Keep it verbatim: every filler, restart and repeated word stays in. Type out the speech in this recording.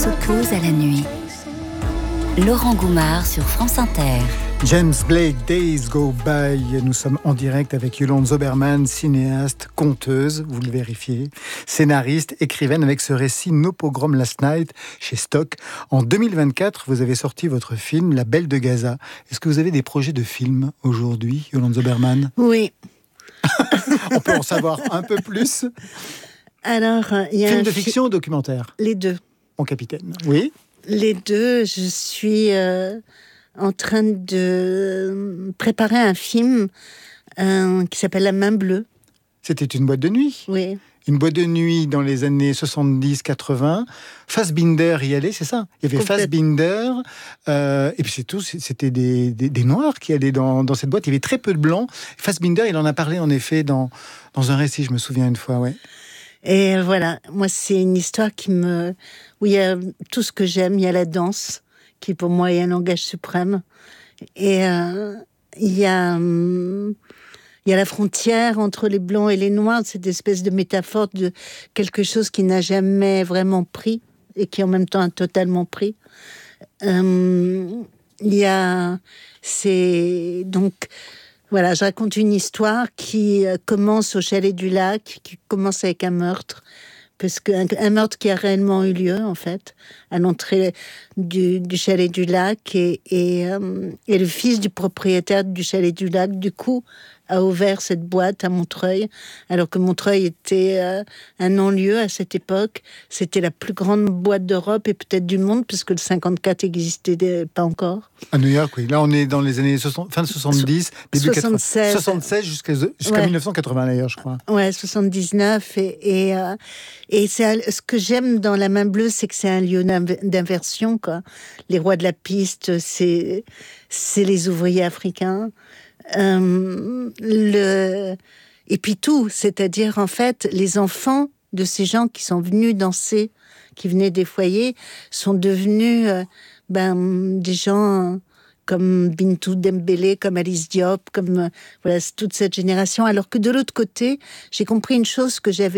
s'oppose à la nuit. Laurent Goumard sur France Inter. James Blake, Days Go By. Nous sommes en direct avec Yolande Zoberman, cinéaste, conteuse, vous le vérifiez, scénariste, écrivaine avec ce récit No Pogrom Last Night chez Stock. En deux mille vingt-quatre, vous avez sorti votre film La Belle de Gaza. Est-ce que vous avez des projets de films aujourd'hui, Yolande Zoberman ? Oui. On peut en savoir un peu plus. Alors, il y a film un de fi- fiction ou documentaire ? Les deux. Mon capitaine. Oui. Les deux. Je suis euh, en train de préparer un film euh, qui s'appelle La Main Bleue. C'était une boîte de nuit. Oui. Une boîte de nuit dans les années soixante-dix quatre-vingts. Fassbinder y allait, c'est ça ? Il y avait Fassbinder, euh, et puis c'est tout, c'était des, des, des noirs qui allaient dans, dans cette boîte. Il y avait très peu de blancs. Fassbinder, il en a parlé en effet dans, dans un récit, je me souviens une fois, ouais. Et voilà, moi c'est une histoire qui me... où il y a tout ce que j'aime, il y a la danse, qui pour moi est un langage suprême. Et euh, il y a... Hum, Il y a la frontière entre les blancs et les noirs, cette espèce de métaphore de quelque chose qui n'a jamais vraiment pris et qui en même temps a totalement pris. Euh, il y a, c'est donc voilà, je raconte une histoire qui commence au Chalet du Lac, qui commence avec un meurtre, parce qu'un un meurtre qui a réellement eu lieu en fait à l'entrée du, du Chalet du Lac et et, euh, et le fils du propriétaire du Chalet du Lac du coup a ouvert cette boîte à Montreuil, alors que Montreuil était euh, un non-lieu à cette époque. C'était la plus grande boîte d'Europe et peut-être du monde, puisque le cinquante-quatre n'existait pas encore. À New York, oui. Là, on est dans les années soixante, fin soixante-dix, début soixante-seize. quatre-vingts. soixante-seize jusqu'à, jusqu'à Ouais. dix-neuf cent quatre-vingts, d'ailleurs, je crois. Ouais, soixante-dix-neuf. Et, et, euh, et c'est un, ce que j'aime dans La Main Bleue, c'est que c'est un lieu d'inversion, quoi. Les rois de la piste, c'est, c'est les ouvriers africains. Euh, le... Et puis tout, c'est-à-dire en fait les enfants de ces gens qui sont venus danser, qui venaient des foyers, sont devenus euh, ben, des gens comme Bintou Dembélé, comme Alice Diop, comme euh, voilà, toute cette génération. Alors que de l'autre côté, j'ai compris une chose que j'avais